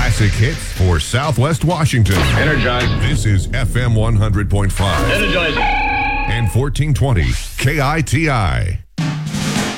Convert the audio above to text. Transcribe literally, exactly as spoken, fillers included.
Classic hits for Southwest Washington. Energize. This is F M one hundred point five Energize. and fourteen twenty K I T I.